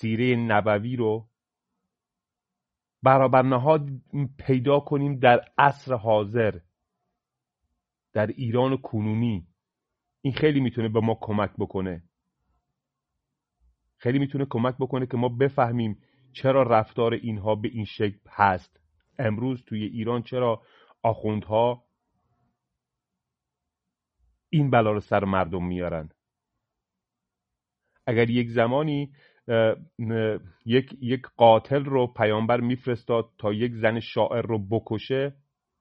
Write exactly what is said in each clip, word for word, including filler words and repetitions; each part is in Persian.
سیره نبوی رو برابر نهاد پیدا کنیم در عصر حاضر، در ایران کنونی. این خیلی میتونه به ما کمک بکنه، خیلی میتونه کمک بکنه که ما بفهمیم چرا رفتار اینها به این شکل هست. امروز توی ایران چرا آخوندها این بلا رو سر مردم میارن. اگر یک زمانی یک یک قاتل رو پیامبر میفرستاد تا یک زن شاعر رو بکشه،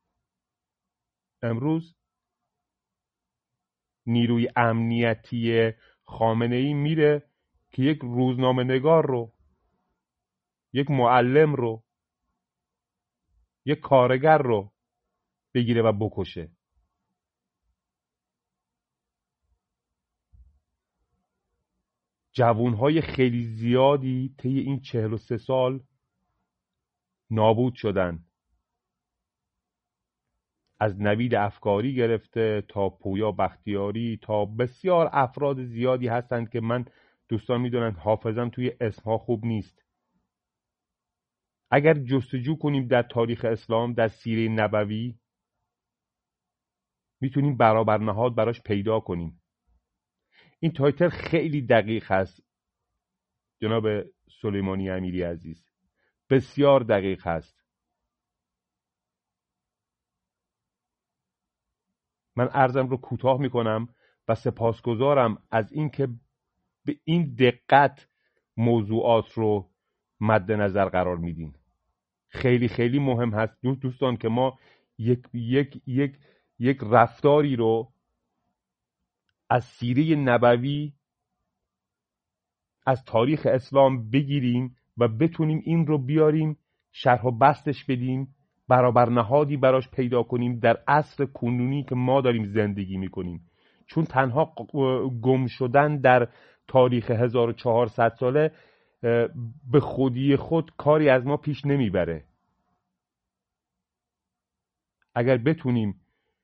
امروز نیروی امنیتی خامنه‌ای میره که یک روزنامه نگار رو، یک معلم رو، یک کارگر رو بگیره و بکشه. جوانهای خیلی زیادی طی این چهل و سه سال نابود شدن، از نوید افکاری گرفته تا پویا بختیاری تا بسیار افراد زیادی هستند که من دوستان میدونن حافظم توی اسمها خوب نیست. اگر جستجو کنیم در تاریخ اسلام، در سیره نبوی، میتونیم برابر نهاد براش پیدا کنیم. این تایتل خیلی دقیق هست جناب سلیمانی امیری عزیز، بسیار دقیق هست. من عرضم رو کوتاه میکنم و سپاسگزارم از اینکه به این دقت موضوعات رو مد نظر قرار میدین. خیلی خیلی مهم هست دوستان که ما یک یک یک یک رفتاری رو از سیره نبوی، از تاریخ اسلام بگیریم و بتونیم این رو بیاریم شرح و بستش بدیم، برابر نهادی براش پیدا کنیم در عصر کنونی که ما داریم زندگی میکنیم. چون تنها گم شدن در تاریخ هزار و چهارصد ساله به خودی خود کاری از ما پیش نمیبره. اگر بتونیم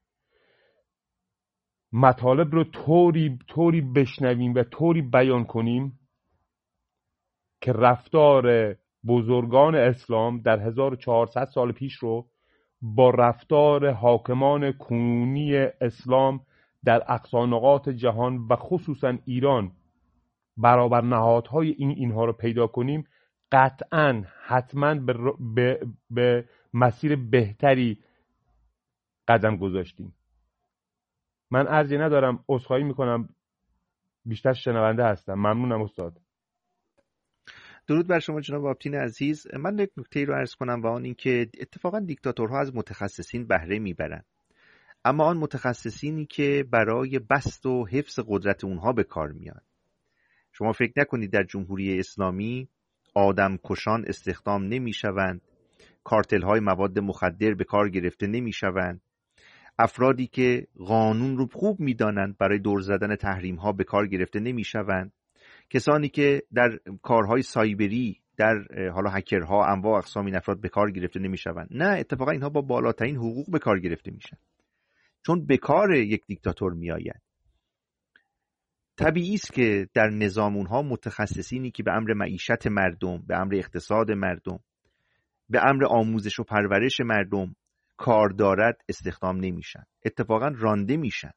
مطالب رو طوری طوری بشنویم و طوری بیان کنیم که رفتار بزرگان اسلام در هزار و چهارصد سال پیش رو با رفتار حاکمان کنونی اسلام در اقصا نقاط جهان و خصوصا ایران برابر نهادهای این اینها رو پیدا کنیم، قطعاً حتماً به, به, به مسیر بهتری قدم گذاشتیم. من عرضی ندارم، عذرخواهی میکنم، بیشتر شنونده هستم. ممنونم استاد. درود بر شما جناب آبتین عزیز. من یک نکته رو عرض کنم و آن این که اتفاقا دیکتاتورها از متخصصین بهره میبرن، اما آن متخصصینی که برای بسط و حفظ قدرت اونها به کار میان. شما فکر نکنید در جمهوری اسلامی آدم کشان استخدام نمیشوند، کارتل های مواد مخدر به کار گرفته نمیشوند، افرادی که قانون رو خوب میدانند برای دور زدن تحریم ها به کار گرفته نمیشوند، کسانی که در کارهای سایبری، در حالا هکرها، انواع اقسام این افراد به کار گرفته نمیشوند. نه، اتفاقا اینها با بالاترین حقوق به کار گرفته میشن، چون به کار یک دیکتاتور میآید. طبیعی است که در نظام اونها متخصصینی که به امر معیشت مردم، به امر اقتصاد مردم، به امر آموزش و پرورش مردم کار دارد استخدام نمیشن، اتفاقا رانده میشن.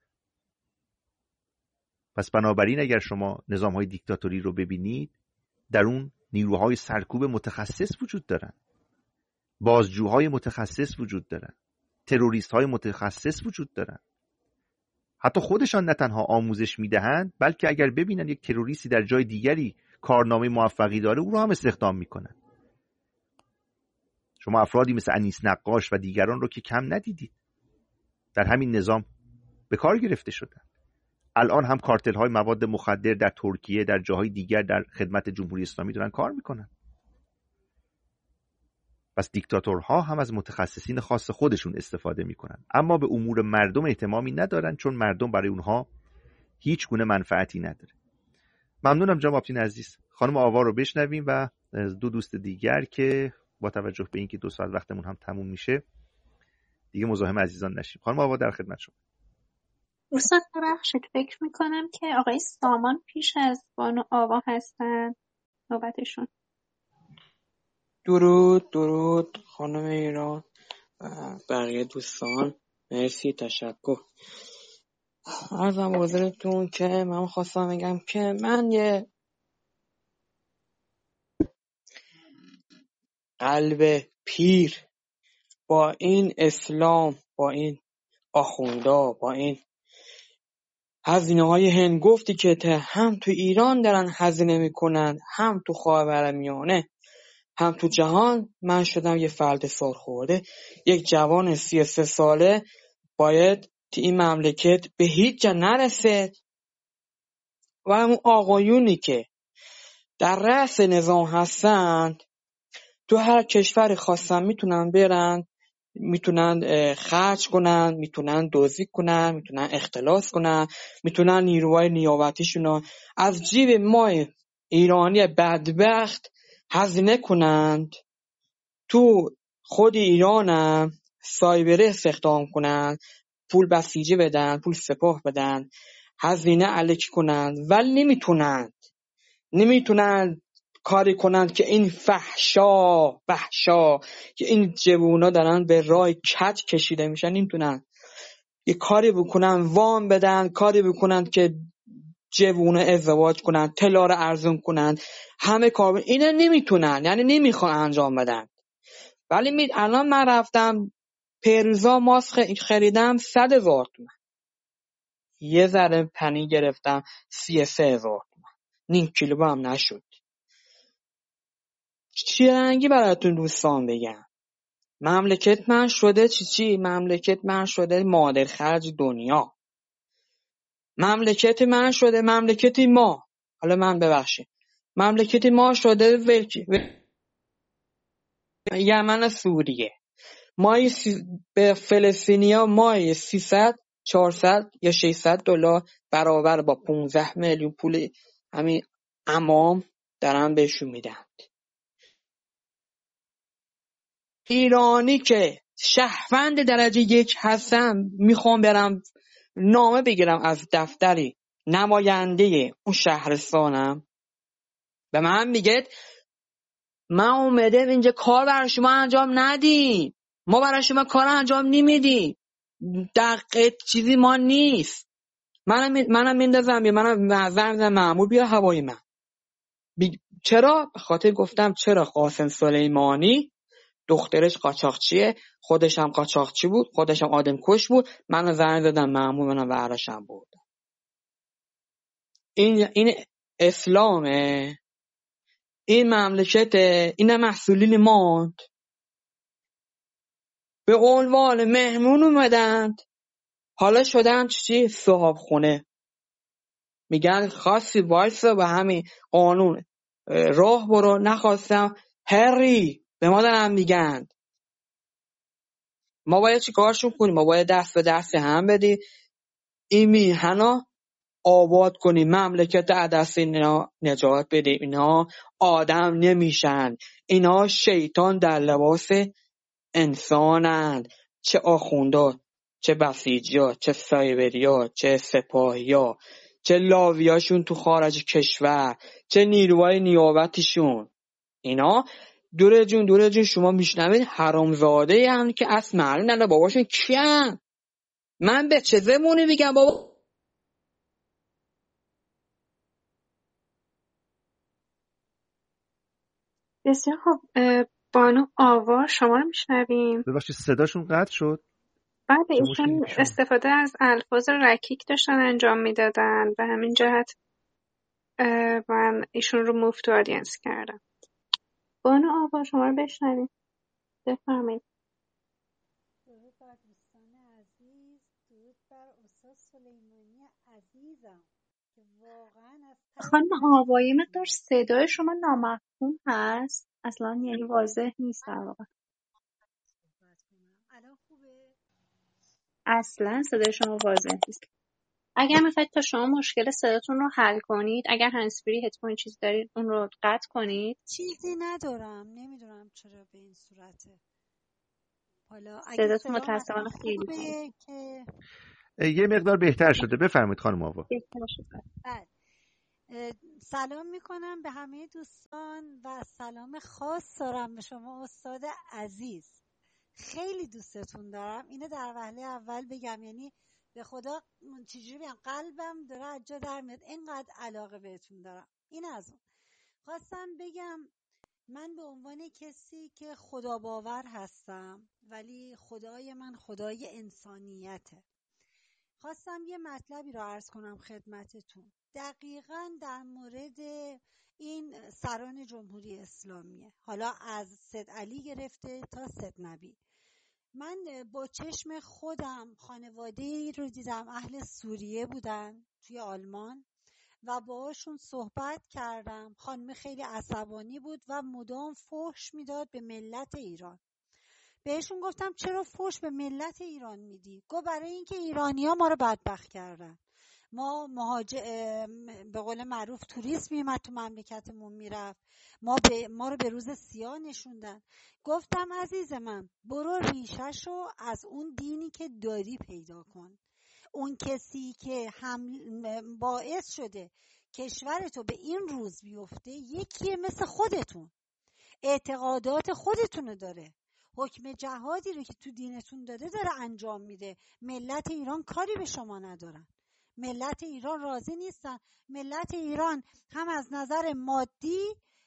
پس بنابراین اگر شما نظام‌های دیکتاتوری رو ببینید، در اون نیروهای سرکوب متخصص وجود دارن، بازجوهای متخصص وجود دارن، تروریست‌های متخصص وجود دارن. حتی خودشان نه تنها آموزش میدهند، بلکه اگر ببینن یک تروریستی در جای دیگری کارنامه موفقی داره، او رو هم استخدام میکنن. شما افرادی مثل انیس نقاش و دیگران رو که کم ندیدید، در همین نظام به کار گرفته شدن. الان هم کارتل های مواد مخدر در ترکیه، در جاهای دیگر در خدمت جمهوری اسلامی دارن کار میکنن. پس دیکتاتورها هم از متخصصین خاص خودشون استفاده میکنن، اما به امور مردم اهتمامی ندارن، چون مردم برای اونها هیچ گونه منفعتی نداره. ممنونم جناب آبتین عزیز. خانم آوا رو بشنویم و دو دوست دیگر که با توجه به اینکه دو ساعت وقتمون هم تموم میشه دیگه مزاحم عزیزان نشیم. خانم آوا در خدمت شما. استاد ببخشید، فکر میکنم که آقای سامان پیش از بانو آوا هستن. نوبتشون. درود درود خانم ایران و بقیه دوستان، مرسی، تشکر. عرضم حضورتون که من خواستم بگم که من یه قلب پیر با این اسلام، با این آخوندا، با این هزینه های هنگفتی که هم تو ایران دارن هزینه میکنن، هم تو خاورمیانه، هم تو جهان، من شدم یه فرد سالخورده، یک جوان سی و سه ساله باید تو این مملکت به هیچ جا نرسه و اون آقایونی که در رأس نظام هستن تو هر کشور خواستن میتونن برن، میتونن خرج کنن، میتونن دزدی کنن، میتونن اختلاس کنن، میتونن نیروهای نیابتیشون از جیب ما ایرانی بدبخت هزینه کنند، تو خود ایرانم سایبر استخدام کنن، پول بسیجی بدن، پول سپاه بدن، هزینه الکی کنن، ولی نمیتونن نمیتونن کاری کنند که این فحشا فحشا که این جوونا دارن به راه کج کشیده میشن، نمیتونن یه کاری بکنن وام بدن، کاری بکنن که جوونا ازدواج کنن، طلا رو ارزون کنن، همه کار اینا نمیتونن، یعنی نمیخوان انجام بدن. ولی می الان من رفتم پیروزا ماسک خریدم صد هزار تومان، یه ذره پنی گرفتم سی و سه هزار تومان، نیم کیلو با هم نشد. چی رنگی براتون دوستان بگم؟ مملکت من شده چی چی؟ مملکت من شده مادر خرج دنیا. مملکت من شده مملکتی ما، حالا من ببخشید، مملکتی ما شده ولکی یمن سوریه. ما سی... به فلسطینیا ما سیصد چهارصد یا ششصد دلار برابر با پانزده میلیون پول همین امام دارن بهشون میدن. ایرانی که شهروند درجه یک هستم میخوام برم نامه بگیرم از دفتری نماینده اون شهرستانم، به من میگه من اومدم اینجا کار برای شما انجام ندیم، ما برای شما کار انجام نمیدیم، دقیق چیزی ما نیست. منم منم میندازم یا منم زنگ مأمور بیا هوای من بی... چرا؟ به خاطر گفتم چرا قاسم سلیمانی دخترش قاچاقچیه، خودش هم قاچاقچی بود، خودش هم آدم کش بود، منو زنگ دادم مأمور منو ورشم بردم. این این اسلامه، این مملکت، این مسئولین ما به عنوان مهمون اومدند، حالا شدن چی؟ صاحب خونه. میگن خاصی وایسا به همین قانون راه برو، نخواستم هری به ما دارن میگن. ما باید چی کارشون کنیم؟ ما باید دست به دست هم بدیم، این میهنا آباد کنیم، مملکت از دست اینا نجات بدیم. اینا آدم نمیشن، اینا شیطان در لباس انسانند، چه آخوندا، چه بسیجیا، چه سایبریا، چه سپاهیا، چه لاویاشون تو خارج کشور، چه نیروهای نیابتیشون. اینا دوره جون دوره جون شما میشنوید حرامزاده هم که اصل معلوم نداره باباشون کیان. من به چه زمونی بگم بابا؟ بسیار خب. بانو آوا شما رو میشنویم. ببخشید صداشون قطع شد. بعد ایشون استفاده از الفاظ رکیک داشتن انجام میدادن، به همین جهت من ایشون رو موو تو آدینس کردم. بانو آوا شما رو بشنویم، بفرمایید. درود بر دوستان عزیز، درود بر استاد سلیمانی عزیزم که واقعا از خانم آوا یه مقدار صدای شما نامفهوم هست، اصلا یعنی واضح نیست در واقع. الان خوبه؟ اصلا صدای شما واضح نیست. اگر میخواید تا شما مشکل صداتون رو حل کنید، اگر هندزفری هدفون چیزی دارید اون رو قطع کنید. چیزی ندارم، نمیدونم چرا به این صورته. حالا اگه صداتون صدام متاسفانه اصلا خیلی خوبه که یه مقدار بهتر شده. بفرمایید خانم آوا. بهتر شده. بله. سلام میکنم به همه دوستان و سلام خاص دارم به شما استاد عزیز. خیلی دوستتون دارم. اینو در وهله اول بگم، یعنی به خدا چجوری بگم، قلبم داره از جا در میاد، اینقدر علاقه بهتون دارم. این از اون. خواستم بگم من به عنوان کسی که خدا باور هستم ولی خدای من خدای انسانیته، خواستم یه مطلبی رو عرض کنم خدمتتون. دقیقاً در مورد این سران جمهوری اسلامیه، حالا از سید علی گرفته تا سید نبی. من با چشم خودم خانواده‌ای رو دیدم اهل سوریه بودن توی آلمان و باهاشون صحبت کردم. خانم خیلی عصبانی بود و مدام فحش میداد به ملت ایران. بهشون گفتم چرا فحش به ملت ایران میدی؟ گفت برای اینکه ایرانی‌ها ما رو بدبخت کردن. ما مهاجر به قول معروف توریست میومد تو مملکتمون میرفت، ما به ما رو به روز سیاه نشوندن. گفتم عزیز من برو ریشه‌شو از اون دینی که داری پیدا کن. اون کسی که هم باعث شده کشورتو به این روز بیفته یکیه مثل خودتون، اعتقادات خودتونو داره، حکم جهادی رو که تو دینتون داده داره انجام میده. ملت ایران کاری به شما ندارن، ملت ایران راضی نیستن. ملت ایران هم از نظر مادی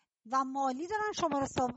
و مالی دارن شما رو سا...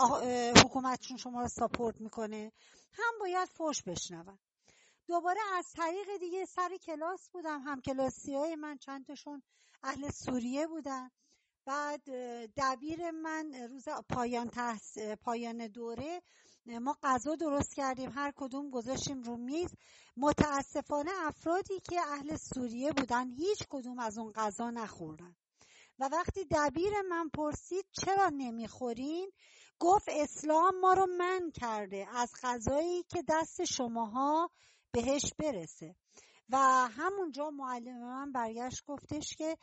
حکومتشون شما رو ساپورت میکنه، هم باید فحش بشنون. دوباره از طریق دیگه سر کلاس بودم، هم کلاسی های من چند تاشون اهل سوریه بودن. بعد دبیر من روز پایان تحس... پایان دوره ما غذا درست کردیم، هر کدوم گذاشتیم رو میز. متاسفانه افرادی که اهل سوریه بودن هیچ کدوم از اون غذا نخوردن و وقتی دبیر من پرسید چرا نمیخورین، گفت اسلام ما رو منع کرده از غذایی که دست شماها بهش برسه. و همونجا معلم من برگشت گفتش که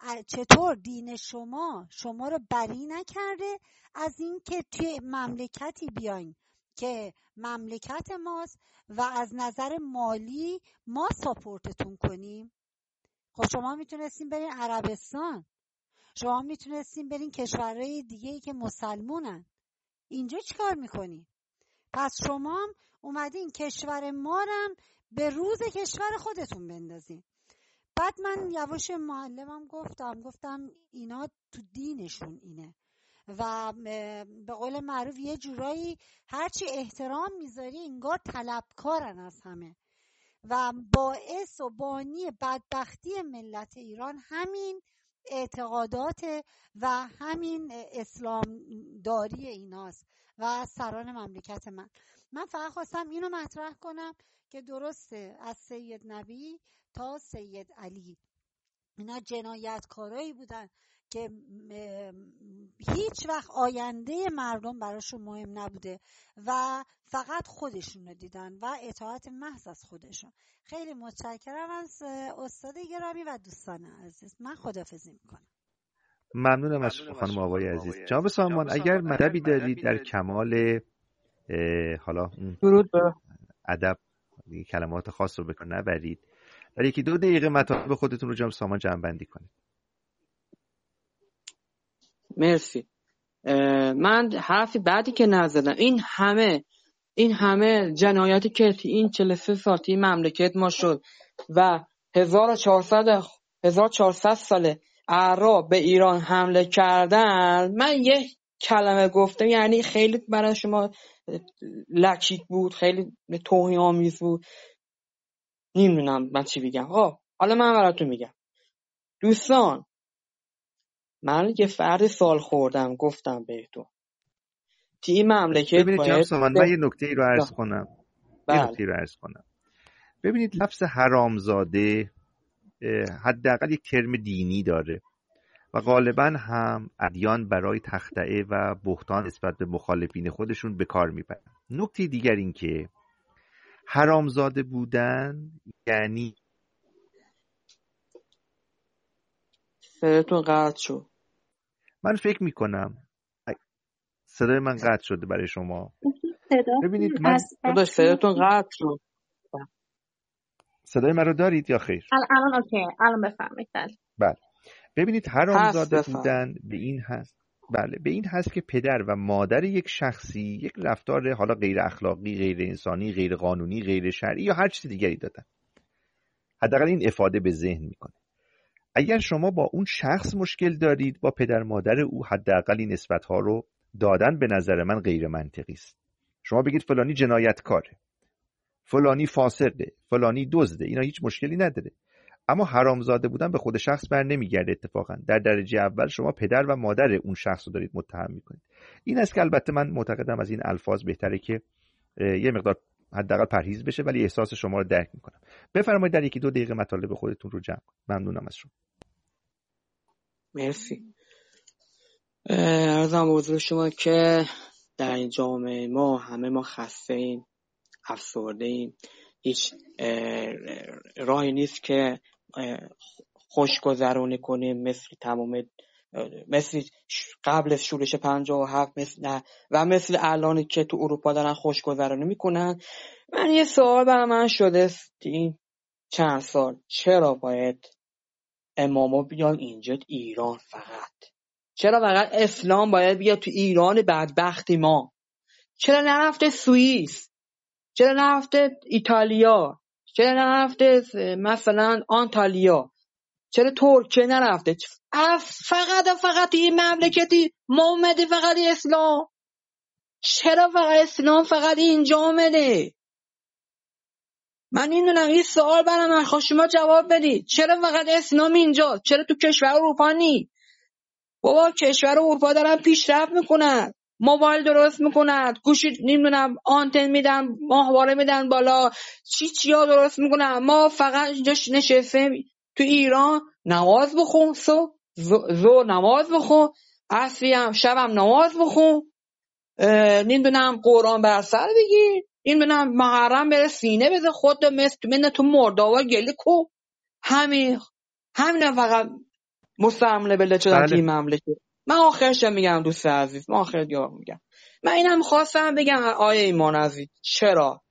چطور دین شما شما رو بری نکرده از این که توی مملکتی بیاین که مملکت ماست و از نظر مالی ما ساپورتتون کنیم. خب شما میتونستین برین عربستان، شما میتونستین برین کشورهای دیگه‌ای که مسلمونن، اینجا چیکار میکنین؟ پس شما هم اومدین کشور ما رو به روز کشور خودتون بندازین. بعد من یواش معلمم گفتم گفتم اینا تو دینشون اینه و به قول معروف یه جورایی هرچی احترام میذاری انگار طلبکارن از همه و باعث و بانی بدبختی ملت ایران همین اعتقادات و همین اسلام داری ایناست و سران مملکت من. من فقط خواستم اینو مطرح کنم که درسته از سید نبی تا سید علی اینا جنایتکارایی بودن که هیچ وقت آینده مردم براشون مهم نبوده و فقط خودشون رو دیدن و اطاعت محض از خودشون. خیلی متشکرم از استاد گرامی و دوستان عزیز. من خداحافظی میکنم. ممنونم از خانم آقای عزیز. جناب سامان اگر مطلبی دارید در کمال حالا درود به ادب کلمات خاص رو بکن نبرید، در یکی دو دقیقه مطالب خودتون رو جناب سامان جمع بندی کنید. مرسی. من حرفی بعدی که نزدم، این همه این همه جنایاتی که این چهل و سه سال توی مملکت ما شد و هزار و چهارصد سال اعراب به ایران حمله کردن، من یه کلمه گفتم یعنی خیلی برای شما لکیک بود، خیلی توهین آمیز بود، نمیدونم من چی بگم. خب حالا من براتون میگم دوستان، من یه فرد سال خوردم گفتم بهتون توی مملکت ببینید جناب سامان من یه نکته ای رو عرض کنم بله. یه نکته ای رو عرض کنم ببینید لفظ حرامزاده حداقل یک ترم دینی داره و غالبا هم ادیان برای تخطئه و بهتان نسبت به مخالفین خودشون به کار میبرن. نکته دیگر این که حرامزاده بودن یعنی صداتون قطع شد. من فکر میکنم صدای من قطع شده برای شما. ببینید من داداش صداتون قطع شد. صدای من رو دارید یا خیر؟ الان اوکی، الان بفرمایید. بله ببینید حرامزاده بودن به این هست بله به این هست که پدر و مادر یک شخصی یک رفتار حالا غیر اخلاقی، غیر انسانی، غیر قانونی، غیر شرعی یا هر چیز دیگری دادن. حداقل این افاده به ذهن میکنه. اگر شما با اون شخص مشکل دارید، با پدر مادر او حداقل این نسبت‌ها رو دادن به نظر من غیر منطقی است. شما بگید فلانی جنایتکاره، فلانی فاسقه، فلانی دزده، اینا هیچ مشکلی نداره. اما حرامزاده بودن به خود شخص بر نمیگرده. اتفاقا در درجه اول شما پدر و مادر اون شخص رو دارید متهم میکنید. این است که البته من معتقدم از این الفاظ بهتره که یه مقدار حداقل پرهیز بشه، ولی احساس شما رو درک میکنم. بفرمایید در یکی دو دقیقه مطالب خودتون رو جمع کنید. ممنونم از شما. مرسی. عرضم به حضور شما که در این جامعه ما همه ما خسته ایم، افسرده ایم. هیچ راهی نیست که خوشگذرانی کنیم مثل تمام مثل قبل از شورش پنجاه و هفت مثل نه و مثل الان که تو اروپا دارن خوشگذرانی میکنن. من یه سوال برای من شده است این چند سال، چرا باید اماما بیان اینجا ایران؟ فقط چرا فقط اسلام باید بیاد تو ایران بدبختی ما؟ چرا نرفته سوئیس؟ چرا نرفته ایتالیا؟ چرا نرفته مثلا آنتالیا؟ چرا ترکیه نرفته؟ فقط فقط این مملکتی ما اومده فقط اسلام؟ چرا فقط اسلام فقط اینجا اومده؟ من این دونم این سوال برای من، خواست شما جواب بدید. چرا فقط اسلام اینجا؟ چرا تو کشور اروپا نی؟ بابا کشور اروپا دارن پیشرفت میکنن، موبایل درست میکنن، گوشی نمیدونم آنتن میدن، ماهواره میدن بالا، چی چیا درست میکنن. ما فقط اینجا نشستیم تو ایران نماز بخون، صبح زور نماز بخون، عصری هم شبم نماز بخون، نمیدونم قرآن بر سر بگیر، نمیدونم محرم بره سینه بده، خود مثل من تو مرداوا گله کو. همین همین فقط مستعمله بله چه این مملکت. من آخرش میگم دوست عزیز، من آخر دیگه میگم، من اینم خواستم بگم آیه ایمان عزیز، چرا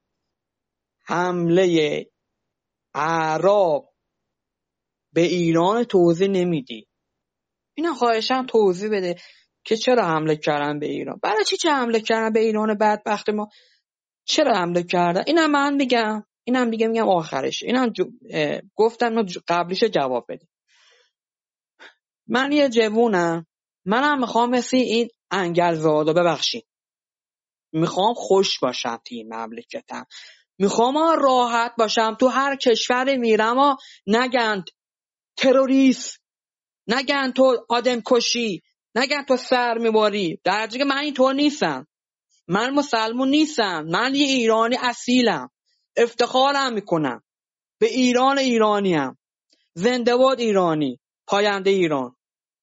حمله اعراب به ایران توضیح نمیدی؟ اینا خواهشم توضیح بده که چرا حمله کردن به ایران، برای چی چه حمله کردن به ایران بدبخت ما، چرا حمله کردن؟ اینم من میگم، اینم دیگه میگم آخرش، اینم گفتم قبلیش جواب بده. من یه جوونم، منم میخوام مثل این انگلزادا، ببخشید، میخوام خوش باشم تو این مملکتم، میخوام راحت باشم تو هر کشور میرم و نگن تروریست، نگن تو آدم کشی، نگن تو سر میباری. در حالی که من اینطور نیستم، من مسلمون نیستم، من یه ایرانی اصیلم، افتخارم میکنم به ایران، ایرانیم، زنده باد ایرانی، پاینده ایران.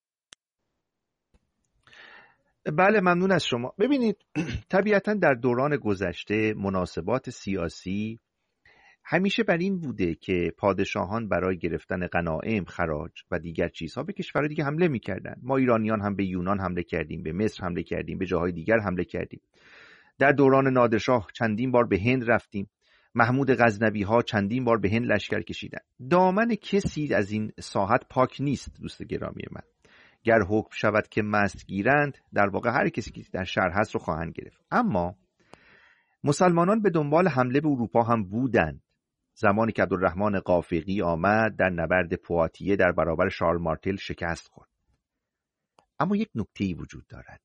بله ممنون از شما. ببینید طبیعتا در دوران گذشته مناسبات سیاسی همیشه بر این بوده که پادشاهان برای گرفتن غنایم، خراج و دیگر چیزها به کشورهای دیگه حمله می‌کردن. ما ایرانیان هم به یونان حمله کردیم، به مصر حمله کردیم، به جاهای دیگر حمله کردیم. در دوران نادرشاه چندین بار به هند رفتیم. محمود غزنوی ها چندین بار به هند لشکر کشیدن. دامن کسی از این ساحت پاک نیست دوست گرامی من. گر حکم شود که مست گیرند، در واقع هر کسی که در شهر هست رو خواهند گرفت. اما مسلمانان به دنبال حمله به اروپا هم بودند. زمانی که عبدالرحمن قافقی آمد در نبرد پواتیه در برابر شارل مارتل شکست خورد. اما یک نکته‌ای وجود دارد.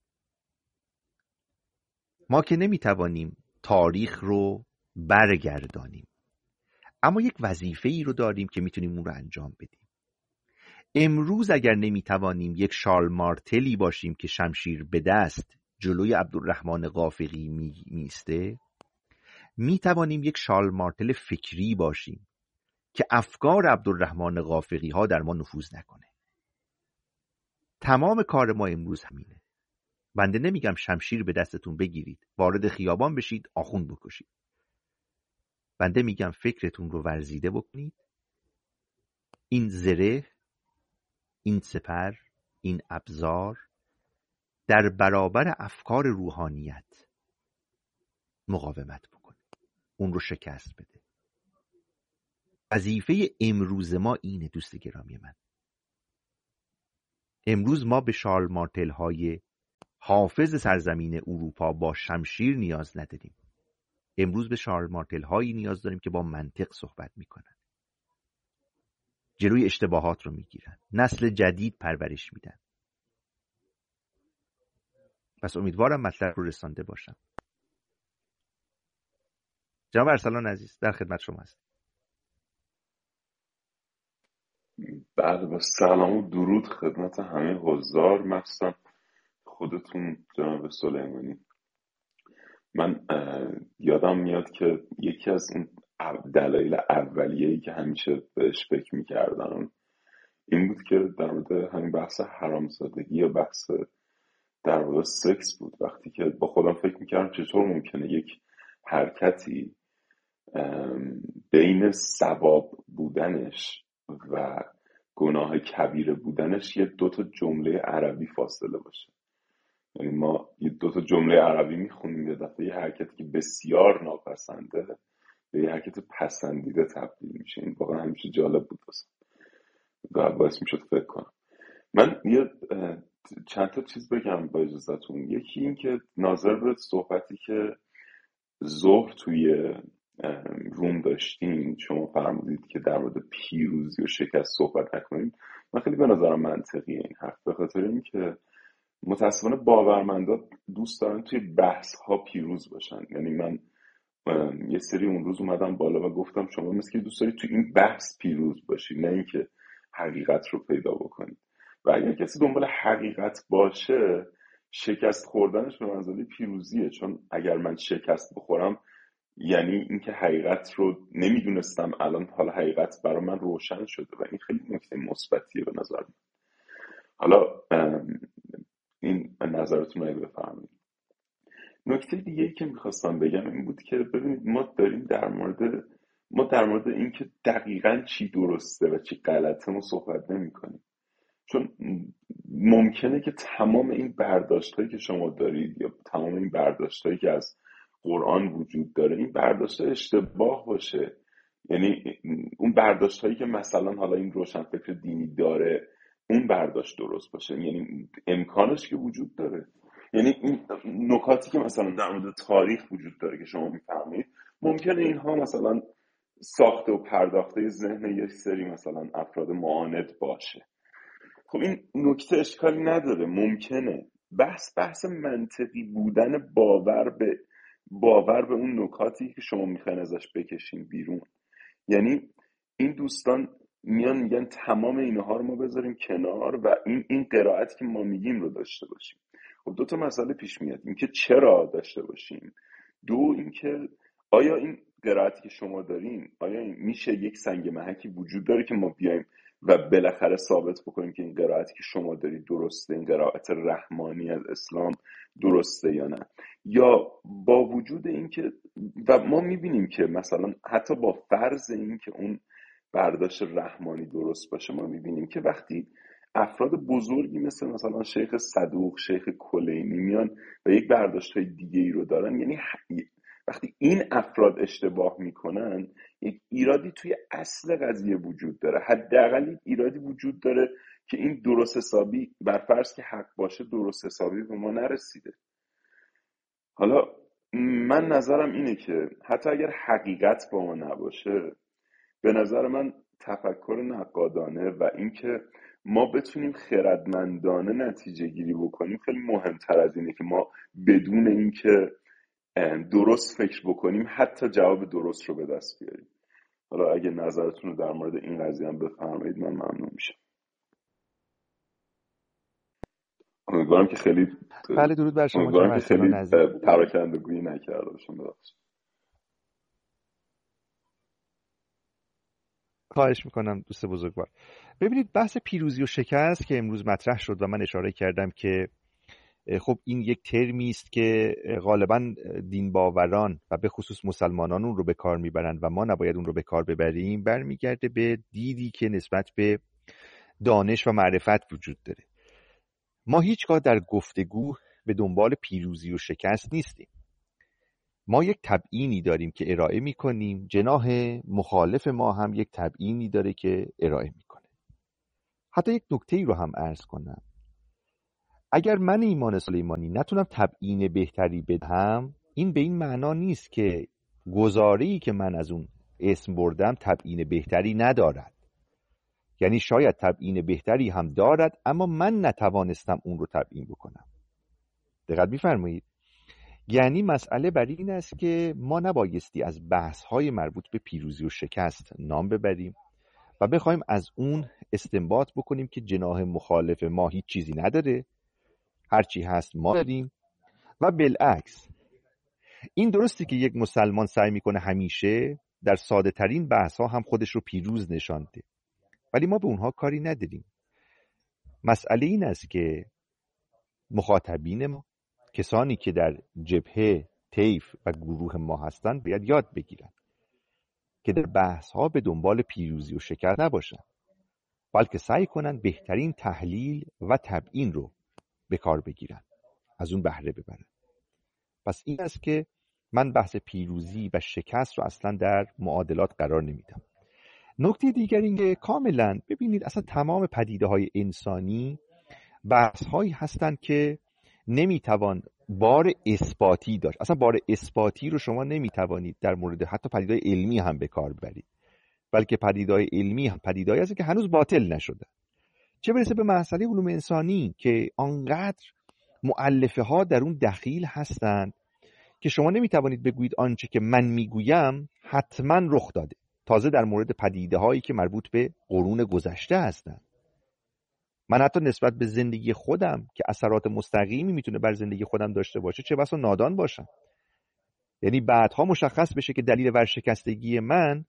ما که نمیتوانیم تاریخ رو برگردانیم، اما یک وظیفه‌ای رو داریم که میتونیم اون رو انجام بدیم. امروز اگر نمیتوانیم یک شارل مارتلی باشیم که شمشیر به دست جلوی عبدالرحمن قافقی میسته، میتوانیم یک شارل مارتل فکری باشیم که افکار عبدالرحمن قافقی ها در ما نفوذ نکنه. تمام کار ما امروز همینه. بنده نمیگم شمشیر به دستتون بگیرید، وارد خیابان بشید، آخوند بکشید. بنده میگم فکرتون رو ورزیده بکنید. این زره، این سپر، این ابزار در برابر افکار روحانیت مقاومت بکنه، اون رو شکست بده. وظیفه امروز ما اینه دوست گرامی من. امروز ما به شارل مارتل های حافظ سرزمین اروپا با شمشیر نیاز نداریم. امروز به شارل مارتل هایی نیاز داریم که با منطق صحبت میکنن، جلوی اشتباهات رو میگیرن، نسل جدید پرورش میدن. پس امیدوارم مطلب رو رسانده باشم. جناب ارسلان عزیز در خدمت شما هست. بله، با سلام و درود خدمت همه حضار، مخصوصا خودتون جناب سلیمانی. من یادم میاد که یکی از اون دلایل اولیه‌ای که همیشه بهش فکر می‌کردم این بود که در مورد همین بحث حرامزادگی یا بحث در مورد سکس بود. وقتی که با خودم فکر می‌کردم چطور ممکنه یک حرکتی بین ثواب بودنش و گناه کبیره بودنش یه دوتا جمله عربی فاصله باشه. یعنی ما یه دوتا جمله عربی میخونیم، یه دفعه یه حرکتی که بسیار ناپسنده به یه حرکت پسندیده تبدیل میشه. این واقعا همیشه جالب بود واسم و باعث میشد فکر کنم. من یه چند تا چیز بگم با اجازهتون. یکی این که ناظر به صحبتی که ظهر توی روم داشتیم، شما فرمودید که در مورد پیروزی و شکست صحبت نکنیم. من خیلی به نظرم منطقیه این حرف، به خاطر این که متاسفانه باورمندا دوست دارن توی بحث ها پیروز باشن. یعنی من یه سری اون روز اومدم بالا و گفتم شما مثل که دوست دارید توی این بحث پیروز باشی، نه اینکه حقیقت رو پیدا بکنید. و اگر کسی دنبال حقیقت باشه، شکست خوردنش به منزله پیروزیه. چون اگر من شکست بخورم یعنی اینکه حقیقت رو نمیدونستم، الان حالا حقیقت برای من روشن شده و این خیلی نکته مثبتیه به نظر من. حالا این نظرتون رو بفرمایید. نکته دیگه ای که میخواستم بگم این بود که ببینید ما داریم در مورد ما در مورد اینکه دقیقاً چی درسته و چی غلطه ما صحبت نمی‌کنیم. چون ممکنه که تمام این برداشت‌هایی که شما دارید یا تمام این برداشت‌هایی که از قرآن وجود داره، این برداشت‌ها اشتباه باشه. یعنی اون برداشت‌هایی که مثلا حالا این روشنفکر دینی داره اون برداشت درست باشه، یعنی امکانش که وجود داره. یعنی این نکاتی که مثلا در مورد تاریخ وجود داره که شما میفهمید، ممکنه اینها مثلا ساخته و پرداخته ذهن یک سری مثلا افراد معاند باشه. خب این نکته اشکالی نداره، ممکنه. بحث بحث منطقی بودن باور به باور به اون نکاتی که شما میخواین ازش بکشین بیرون. یعنی این دوستان میان میگن تمام اینها رو ما بذاریم کنار و این این قرائتی که ما میگیم رو داشته باشیم. خب دو تا مسئله پیش میاد، این که چرا داشته باشیم، دو اینکه آیا این قرائتی که شما دارین آیا این میشه یک سنگ محکی وجود داره که ما بیایم و بالاخره ثابت بکنیم که این قرائتی که شما دارید درسته، این قرائت رحمانی از اسلام درسته یا نه. یا با وجود این که و ما میبینیم که مثلا حتی با فرض این که اون برداشت رحمانی درست باشه، ما میبینیم که وقتی افراد بزرگی مثل مثلا شیخ صدوق، شیخ کلینی میان و یک برداشت های دیگه ای رو دارن، یعنی وقتی این افراد اشتباه میکنن یک ایرادی توی اصل قضیه وجود داره. حداقل یک ایرادی وجود داره که این درست حسابی بر فرض که حق باشه درست حسابی به ما نرسیده. حالا من نظرم اینه که حتی اگر حقیقت با ما نباشه، به نظر من تفکر نقادانه و اینکه ما بتونیم خردمندانه نتیجه گیری بکنیم خیلی مهمتر از اینه که ما بدون اینکه درست فکر بکنیم حتی جواب درست رو به دست بیاریم. حالا اگه نظرتون رو در مورد این قضیه هم بفرمایید من ممنون میشم. امیدوارم که خیلی بله درود بر شما. امیدوارم که خیلی پراکندگویی نکرده باشم. ببخشید. خواهش میکنم دوست بزرگوار. ببینید بحث پیروزی و شکست که امروز مطرح شد و من اشاره کردم که خب این یک ترمی است که غالبا دین باوران و به خصوص مسلمانان اون رو به کار میبرند و ما نباید اون رو به کار ببریم. برمیگرده به دیدی که نسبت به دانش و معرفت وجود داره. ما هیچگاه در گفتگو به دنبال پیروزی و شکست نیستیم. ما یک تبیینی داریم که ارائه میکنیم، جناح مخالف ما هم یک تبیینی داره که ارائه میکنه. حتی یک نکته ای رو هم عرض کنم. اگر من ایمان سلیمانی نتونم تبیین بهتری بدهم، این به این معنا نیست که گزاره‌ای که من از اون اسم بردم تبیین بهتری ندارد. یعنی شاید تبیین بهتری هم دارد، اما من نتوانستم اون رو تبیین بکنم. دقت می‌فرمایید؟ یعنی مسئله بر این است که ما نبایستی از بحث‌های مربوط به پیروزی و شکست نام ببریم و بخوایم از اون استنباط بکنیم که جناح مخالف ما هیچ چیزی نداره، هرچی هست ما داریم. و بالعکس، این درسته که یک مسلمان سعی میکنه همیشه در ساده ترین بحث ها هم خودش رو پیروز نشان ده، ولی ما به اونها کاری نداریم. مسئله این است که مخاطبین ما، کسانی که در جبهه، طیف و گروه ما هستند، باید یاد بگیرن که در بحث ها به دنبال پیروزی و شکست نباشن، بلکه سعی کنن بهترین تحلیل و تبیین رو به کار بگیرن، از اون بهره ببرن. پس این است که من بحث پیروزی و شکست رو اصلا در معادلات قرار نمیدم. نکته دیگر این که کاملا ببینید اصلا تمام پدیده های انسانی بحث هایی هستند که نمیتوان بار اثباتی داشت. اصلا بار اثباتی رو شما نمیتوانید در مورد حتی پدیده علمی هم به کار ببرید، بلکه پدیده های علمی هم پدیده هایی هستند که هنوز باطل نشده. چه برسه به مسئله علوم انسانی که آنقدر مؤلفه ها در اون دخیل هستند که شما نمیتوانید بگویید آنچه که من میگویم حتما رخ داده. تازه در مورد پدیده هایی که مربوط به قرون گذشته هستند. من حتی نسبت به زندگی خودم که اثرات مستقیمی میتونه بر زندگی خودم داشته باشه چه بسا نادان باشم. یعنی بعدها مشخص بشه که دلیل ورشکستگی من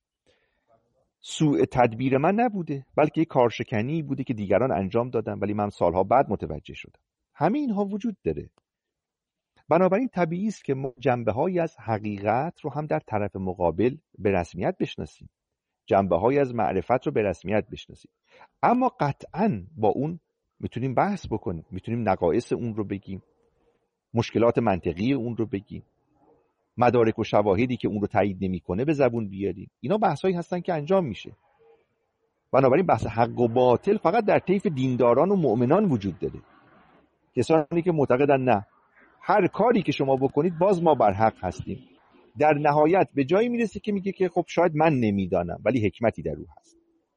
سوء تدبیر من نبوده، بلکه یک کارشکنی بوده که دیگران انجام دادن، ولی من سالها بعد متوجه شدم. همه اینها وجود داره. بنابراین طبیعی است که ما جنبه‌هایی از حقیقت رو هم در طرف مقابل به رسمیت بشناسیم، جنبه‌هایی از معرفت رو به رسمیت بشناسیم، اما قطعاً با اون میتونیم بحث بکنیم، میتونیم نقایص اون رو بگیم، مشکلات منطقی اون رو بگیم، مدارک و شواهدی که اون رو تایید نمی‌کنه به زبون بیاریم. اینا بحث‌هایی هستن که انجام میشه. بنابراین بحث حق و باطل فقط در طیف دینداران و مؤمنان وجود داره. کسانی که معتقدن نه، هر کاری که شما بکنید باز ما بر حق هستیم، در نهایت به جایی میرسه که میگه که خب شاید من نمیدانم ولی حکمتی در او هست.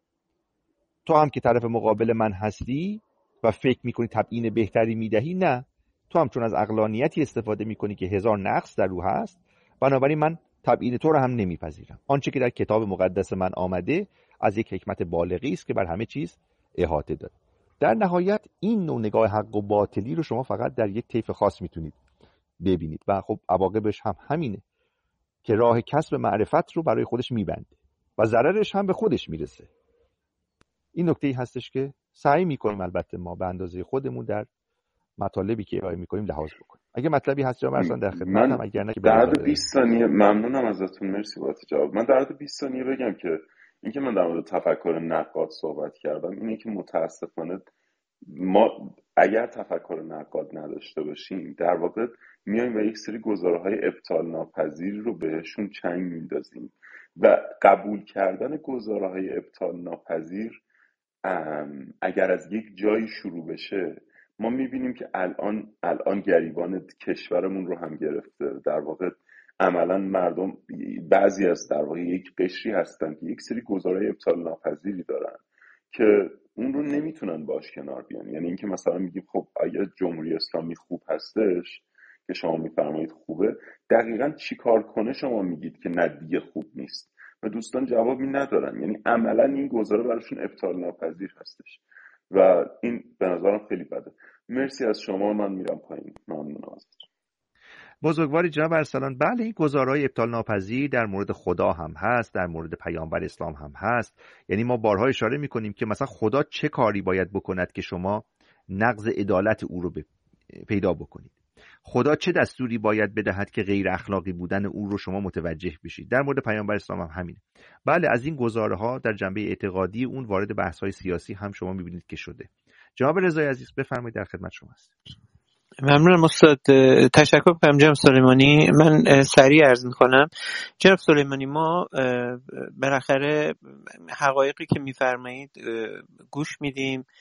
تو هم که طرف مقابل من هستی و فکر میکنی تبیین بهتری میدهی، نه، تو هم چون از عقلانیتی استفاده میکنی که هزار نقص در او هست، بنابراین من تبیین تو رو هم نمیپذیرم. آنچه که در کتاب مقدس من آمده از یک حکمت بالغی است که بر همه چیز احاطه داره. در نهایت این نوع نگاه حق و باطلی رو شما فقط در یک طیف خاص میتونید ببینید و خب عواقبش هم همینه که راه کسب معرفت رو برای خودش میبنده و ضررش هم به خودش میرسه. این نکته‌ای هستش که سعی میکنیم البته ما به اندازه خودمون در مطالبی که ارائه میکنیم لحاظ بکنیم. اگه مطلبی هست جناب ارسلان در خدمتم، اگر نه که در حد بیست ثانیه ممنونم ازتون، مرسی بابت جواب. من در حد بیست ثانیه بگم که اینکه من در مورد تفکر نقاد صحبت کردم اینه که متاسفانه ما اگر تفکر نقاد نداشته باشیم در واقع میایم و یک سری گزاره‌های ابطال ناپذیر رو بهشون چنگ میندازیم و قبول کردن گزاره‌های ابطال ناپذیر اگر از یک جایی شروع بشه، ما میبینیم که الان الان گریبان کشورمون رو هم گرفته. در واقع عملا مردم بعضی از در واقع یک قشری هستن که یک سری گزاره‌های ابطال ناپذیری دارن که اون رو نمیتونن باش کنار بیان. یعنی اینکه مثلا میگیم خب اگر جمهوری اسلامی خوب هستش که شما میفرمایید خوبه، دقیقاً چی کار کنه شما میگید که نه دیگه خوب نیست و دوستان جوابی ندارن. یعنی عملا این گزاره براشون ابطال ناپذیر هستش و این به نظرم خیلی بده. مرسی از شما، من میرم پایین. ممنونم ازتون. بزرگواری جناب ارسلان، بله این گزارهای ابطال ناپذیر در مورد خدا هم هست، در مورد پیامبر اسلام هم هست. یعنی ما بارها اشاره میکنیم که مثلا خدا چه کاری باید بکند که شما نقض عدالت او رو پیدا بکنید، خدا چه دستوری باید بدهد که غیر اخلاقی بودن او رو شما متوجه بشید. در مورد پیامبر اسلام هم همینه. بله از این گزارها در جنبه اعتقادی اون وارد بحث‌های سیاسی هم شما میبینید که شده. جناب رضای عزیز بفرمایید، در خدمت شما هستم. ممنونم استاد. تشکر می‌کنم جناب سلیمانی. من سریع عرض می‌کنم جناب سلیمانی، ما بالاخره حقایقی که می‌فرمایید گوش میدیم،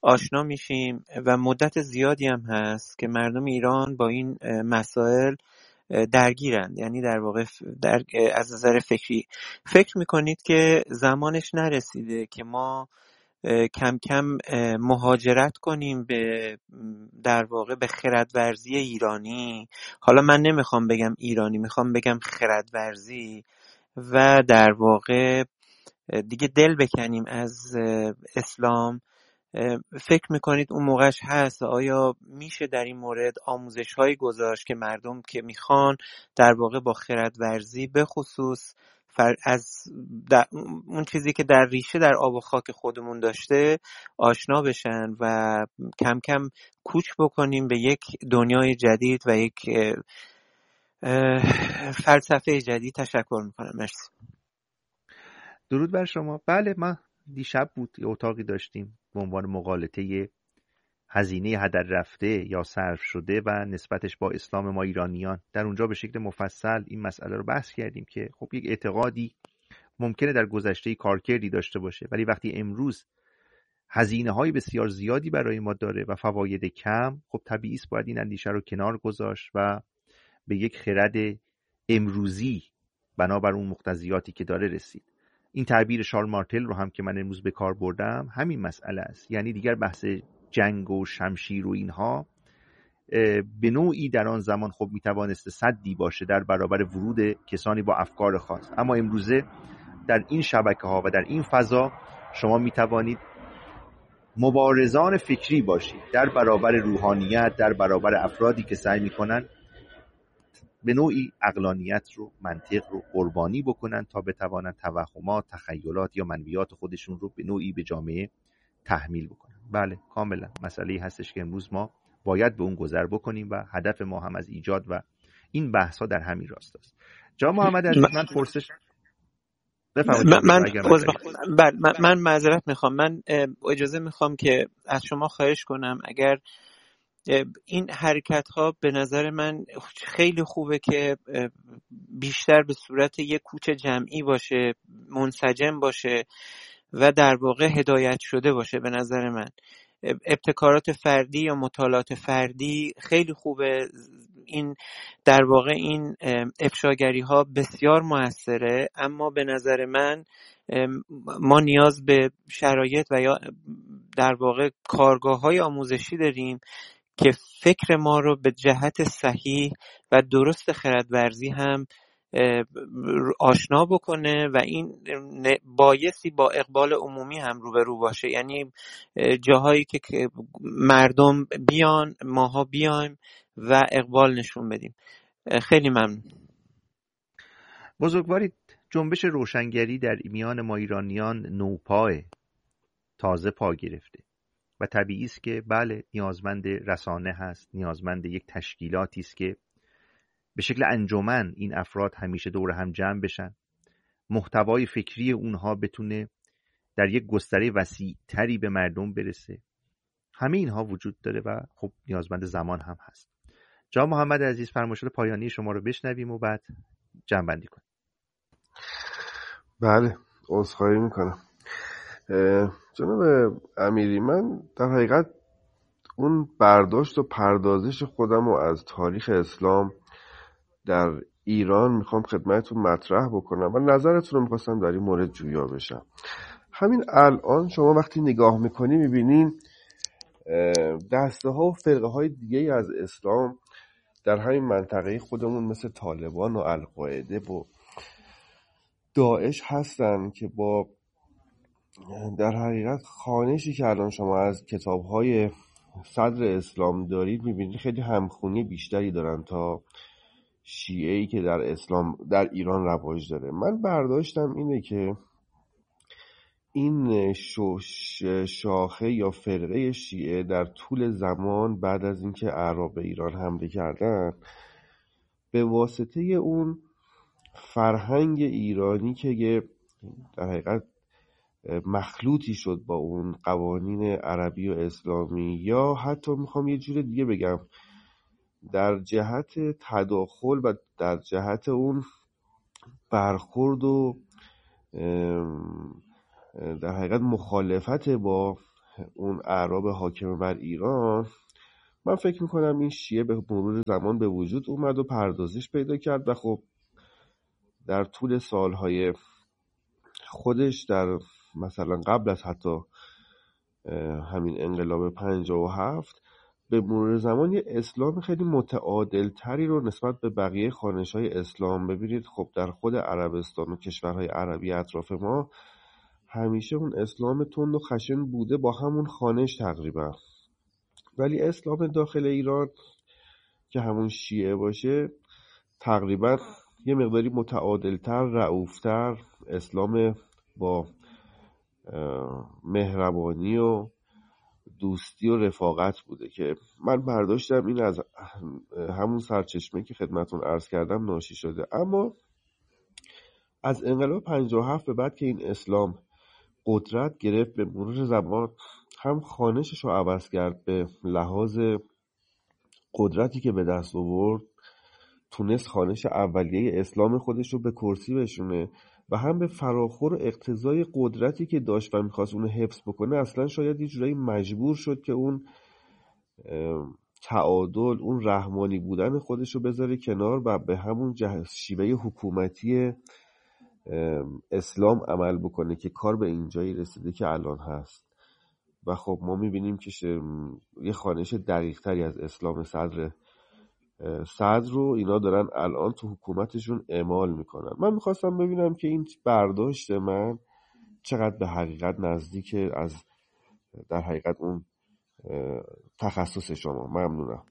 آشنا میشیم و مدت زیادی هم هست که مردم ایران با این مسائل درگیرند. یعنی در واقع در از نظر فکری فکر میکنید که زمانش نرسیده که ما کم کم مهاجرت کنیم به در واقع به خردورزی ایرانی؟ حالا من نمیخوام بگم ایرانی، میخوام بگم خردورزی، و در واقع دیگه دل بکنیم از اسلام. فکر میکنید اون موقعش هست؟ آیا میشه در این مورد آموزش هایی گذاشت که مردم که میخوان در واقع با خردورزی به خصوص از اون چیزی که در ریشه در آب و خاک خودمون داشته آشنا بشن و کم کم کوچ بکنیم به یک دنیای جدید و یک فلسفه جدید؟ تشکر میکنم. مرسی. درود بر شما. بله، ما دیشب بود یه اتاقی داشتیم به عنوان مقالطه هزینه هدر رفته یا صرف شده و نسبتش با اسلام ما ایرانیان. در اونجا به شکل مفصل این مسئله رو بحث کردیم که خب یک اعتقادی ممکنه در گذشته کارکردی داشته باشه، ولی وقتی امروز هزینه های بسیار زیادی برای ما داره و فواید کم، خب طبیعی است باید این اندیشه رو کنار گذاشت و به یک خرد امروزی بنابر اون مقتضیاتی که داره رسید. این تعبیر شارل مارتل رو هم که من امروز به کار بردم همین مسئله است. یعنی دیگر بحث جنگ و شمشیر و اینها به نوعی در آن زمان خب میتوانسته سدی باشه در برابر ورود کسانی با افکار خاص، اما امروزه در این شبکه ها و در این فضا شما میتوانید مبارزان فکری باشید در برابر روحانیت، در برابر افرادی که سعی میکنن به نوعی عقلانیت رو، منطق رو قربانی بکنن تا بتوانن توهمات، تخیلات یا منویات خودشون رو به نوعی به جامعه تحمیل بکنن. بله، کاملا مسئله‌ای هستش که امروز ما باید به اون گذر بکنیم و هدف ما هم از ایجاد و این بحث‌ها در همین راست است. جان محمد عزیز، من پرسش بفرمایید. من من, من من معذرت میخوام. من اجازه میخوام که از شما خواهش کنم اگر این حرکت ها به نظر من خیلی خوبه که بیشتر به صورت یک کوچ جمعی باشه، منسجم باشه و در واقع هدایت شده باشه. به نظر من ابتکارات فردی یا مطالعات فردی خیلی خوبه. این در واقع این افشاگری ها بسیار موثره، اما به نظر من ما نیاز به شرایط و یا در واقع کارگاه های آموزشی داریم که فکر ما رو به جهت صحیح و درست خردورزی هم آشنا بکنه و این بایستی با اقبال عمومی هم روبرو باشه. یعنی جاهایی که مردم بیان، ماها بیایم و اقبال نشون بدیم. خیلی ممنون. بزرگوارید، جنبش روشنگری در میان ما ایرانیان نوپاه، تازه پا گرفته و طبیعی است که بله نیازمند رسانه هست، نیازمند یک تشکیلاتی است که به شکل انجمن این افراد همیشه دور هم جمع بشن، محتوای فکری اونها بتونه در یک گستره وسیع تری به مردم برسه. همه اینها وجود داره و خب نیازمند زمان هم هست. جان محمد عزیز، فرمایشات پایانی شما رو بشنویم و بعد جمع بندی کنیم. بله، عذرخواهی میکنم. جناب امیری، من در حقیقت اون برداشت و پردازش خودم رو از تاریخ اسلام در ایران میخوام خدمتتون مطرح بکنم و نظرتون رو میخواستم در این مورد جویا بشم. همین الان شما وقتی نگاه میکنی میبینین دسته ها و فرقه های دیگه از اسلام در همین منطقه خودمون مثل طالبان و القاعده و داعش هستن که با در حقیقت خوانشی که الان شما از کتاب‌های صدر اسلام دارید می‌بینید خیلی همخونی بیشتری دارن تا شیعه‌ای که در اسلام در ایران رواج داره. من برداشتم اینه که این شاخه یا فرقه شیعه در طول زمان بعد از اینکه اعراب ایران حمله کردن به واسطه اون فرهنگ ایرانی که در حقیقت مخلوطی شد با اون قوانین عربی و اسلامی، یا حتی میخوام یه جور دیگه بگم در جهت تداخل و در جهت اون برخورد و در حقیقت مخالفت با اون اعراب حاکم بر ایران، من فکر میکنم این شیعه به مرور زمان به وجود اومد و پردازش پیدا کرد و خب در طول سالهای خودش، در مثلا قبل از حتی همین انقلاب پنجاه و هفت، به مرور زمان یه اسلام خیلی متعادل تری رو نسبت به بقیه خوانش‌های اسلام. ببینید خب در خود عربستان و کشورهای عربی اطراف ما همیشه اون اسلام تند و خشن بوده با همون خوانش تقریبا، ولی اسلام داخل ایران که همون شیعه باشه تقریبا یه مقداری متعادلتر، رعوفتر، اسلام با مهربانی و دوستی و رفاقت بوده که من برداشتم این از همون سرچشمه که خدمتون عرض کردم ناشی شده. اما از انقلاب پنجاه و هفت به بعد که این اسلام قدرت گرفت، به مرور زمان هم خوانشش رو عوض کرد، به لحاظ قدرتی که به دست آورد تونست خوانش اولیه اسلام خودش رو به کرسی بشونه و هم به فراخور و اقتضای قدرتی که داشت و میخواست اونو حفظ بکنه اصلا شاید یه جورایی مجبور شد که اون تعادل، اون رحمانی بودن خودش رو بذاره کنار و به همون شیوه حکومتی اسلام عمل بکنه که کار به اینجایی رسیده که الان هست. و خب ما میبینیم که یه خوانش دقیق تری از اسلام صدر صدر رو اینا دارن الان تو حکومتشون اعمال میکنن. من میخواستم ببینم که این برداشت من چقدر به حقیقت نزدیک از در حقیقت اون تخصص شما. ممنونم.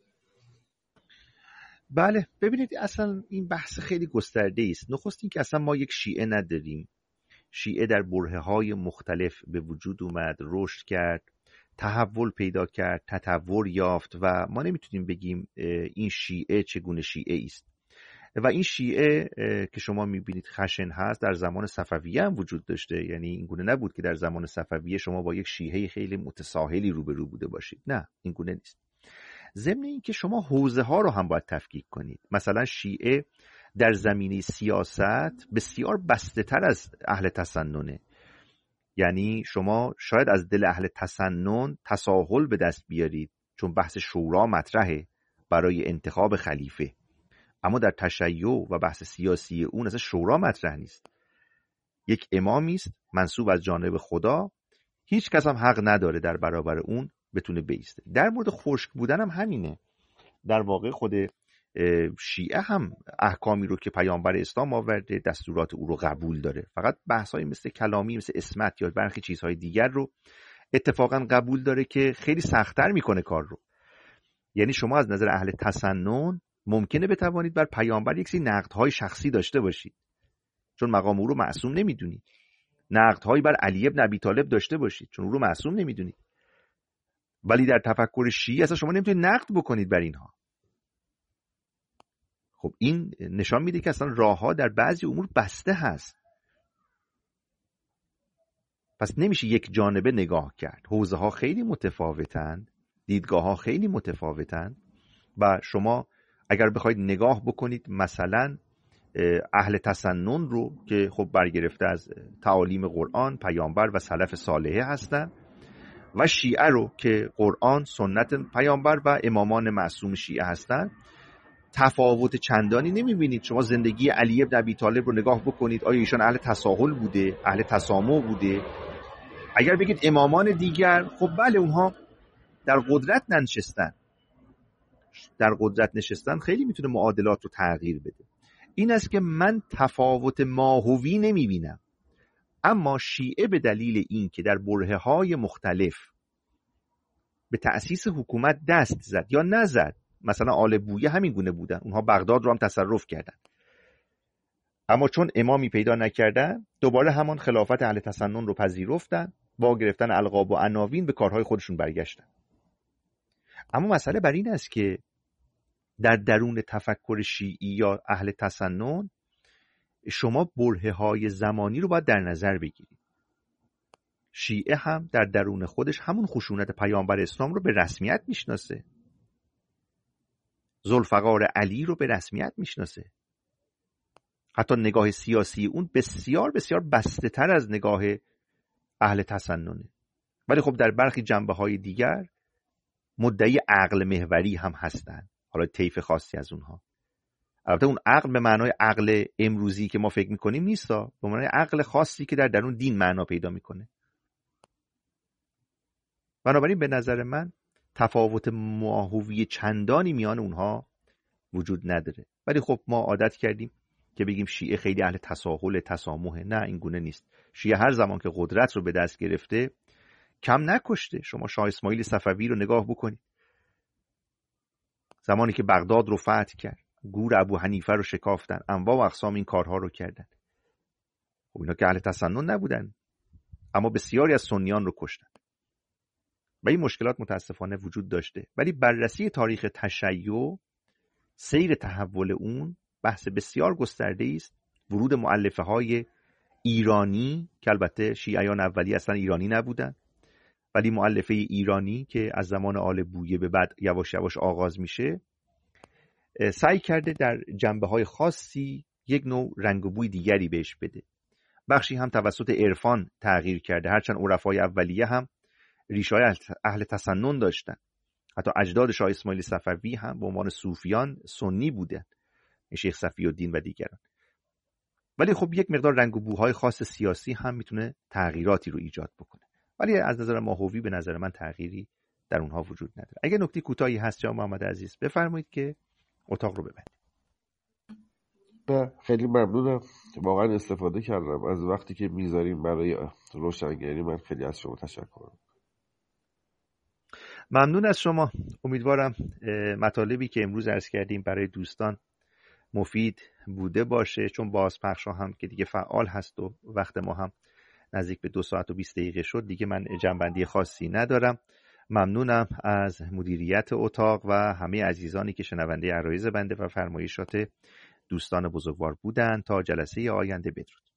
بله، ببینید اصلا این بحث خیلی گسترده است. نخست این که اصلا ما یک شیعه نداریم. شیعه در برهه‌های مختلف به وجود اومد، رشد کرد، تحول پیدا کرد، تطور یافت و ما نمیتونیم بگیم این شیعه چگونه شیعه است. و این شیعه که شما میبینید خشن هست در زمان صفویه هم وجود داشته، یعنی این گونه نبود که در زمان صفویه شما با یک شیعه خیلی متساهلی روبرو بوده باشید. نه، این گونه نیست. ضمن این که شما حوزه ها رو هم باید تفکیک کنید. مثلا شیعه در زمینه سیاست بسیار بسته تر از اهل تسننه. یعنی شما شاید از دل اهل تسنن تساهل به دست بیارید چون بحث شورا مطرحه برای انتخاب خلیفه، اما در تشیع و بحث سیاسی اون اصلا شورا مطرح نیست. یک امامی است منصوب از جانب خدا، هیچ کس هم حق نداره در برابر اون بتونه بیسته. در مورد خشک بودن هم همینه. در واقع خود شیعه هم احکامی رو که پیامبر اسلام آورده، دستورات او رو قبول داره، فقط بحث‌های مثل کلامی، مثل اسمت یا برخی چیزهای دیگر رو اتفاقا قبول داره که خیلی سخت‌تر میکنه کار رو. یعنی شما از نظر اهل تسنن ممکنه بتوانید بر پیامبر یک سری نقدهای شخصی داشته باشید چون مقام او رو معصوم نمیدونید، نقدهایی بر علی ابن ابی طالب داشته باشید چون او رو معصوم نمیدونید، ولی در تفکر شیعی اصلا شما نمیتونید نقد بکنید بر اینها. خب این نشان میده که اصلا راهها در بعضی امور بسته هست. پس نمیشه یک جانبه نگاه کرد. حوزه ها خیلی متفاوتند، دیدگاه ها خیلی متفاوتند و شما اگر بخواید نگاه بکنید مثلا اهل تسنن رو که خب برگرفته از تعالیم قرآن، پیامبر و سلف صالحه هستند و شیعه رو که قرآن، سنت پیامبر و امامان معصوم شیعه هستند، تفاوت چندانی نمیبینید. شما زندگی علی ابن ابی طالب رو نگاه بکنید، آیا ایشان اهل تساهل بوده، اهل تسامح بوده؟ اگر بگید امامان دیگر، خب بله اونها در قدرت ننشستن، در قدرت نشستن خیلی میتونه معادلات رو تغییر بده. این است که من تفاوت ماهوی نمیبینم. اما شیعه به دلیل این که در برهه‌های مختلف به تأسیس حکومت دست زد یا نزد، مثلا آل بویه همین گونه بودن، اونها بغداد رو هم تصرف کردن، اما چون امامی پیدا نکردن دوباره همان خلافت اهل تسنن رو پذیرفتن، با گرفتن القاب و عناوین به کارهای خودشون برگشتن. اما مسئله بر این است که در درون تفکر شیعی یا اهل تسنن شما برهه‌های زمانی رو باید در نظر بگیرید. شیعه هم در درون خودش همون خشونت پیامبر اسلام رو به رسمیت میشناسه، ذوالفقار علی رو به رسمیت میشناسه. حتی نگاه سیاسی اون بسیار بسیار بسته تر از نگاه اهل تسننه. ولی خب در برخی جنبه‌های دیگر مدعی عقل محوری هم هستن، حالا طیف خاصی از اونها. البته اون عقل به معنای عقل امروزی که ما فکر میکنیم نیستا، به معنای عقل خاصی که در درون دین معنا پیدا میکنه. بنابراین به نظر من تفاوت ماهوی چندانی میان اونها وجود نداره. ولی خب ما عادت کردیم که بگیم شیعه خیلی اهل تساهل، تسامحه. نه، این گونه نیست. شیعه هر زمان که قدرت رو به دست گرفته کم نکشته. شما شاه اسماعیل صفوی رو نگاه بکنید، زمانی که بغداد رو فتح کرد، گور ابو حنیفه رو شکافتن، انواع و اقسام این کارها رو کردن. خب اینا که اهل تسنن نبودن، اما بسیاری از سنیان رو کشتن و این مشکلات متاسفانه وجود داشته. ولی بررسی تاریخ تشیع، سیر تحول اون بحث بسیار گسترده‌ای است. ورود مؤلفه های ایرانی که البته شیعیان اولی اصلا ایرانی نبودن، ولی مؤلفه ایرانی که از زمان آل بویه به بعد یواش یواش آغاز میشه، سعی کرده در جنبه‌های خاصی یک نوع رنگ و بوی دیگری بهش بده. بخشی هم توسط عرفان تغییر کرده، هرچند عرفای اولیه هم ریشه‌های اهل تسنن داشتن. حتی اجداد شاه اسماعیل صفوی هم به عنوان صوفیان سنی بودن، شیخ صفی الدین و دیگران. ولی خب یک مقدار رنگ و بوهای خاص سیاسی هم میتونه تغییراتی رو ایجاد بکنه. ولی از نظر ماهوی به نظر من تغییری در اونها وجود نداره. اگه نکته کوتاهی هست جناب محمد عزیز بفرمایید که اتاق رو ببندید. نه خیلی ممنونم، واقعا استفاده کردم از وقتی که میذاریم برای روشنگری. من خیلی از شما تشکر. ممنون از شما. امیدوارم مطالبی که امروز عرض کردیم برای دوستان مفید بوده باشه، چون بازپخش هم که دیگه فعال هست و وقت ما هم نزدیک به دو ساعت و بیست دقیقه شد، دیگه من جنبندی خاصی ندارم. ممنونم از مدیریت اتاق و همه عزیزانی که شنونده عرایض بنده و فرمایشات دوستان بزرگوار بودند. تا جلسه آینده، بدرود.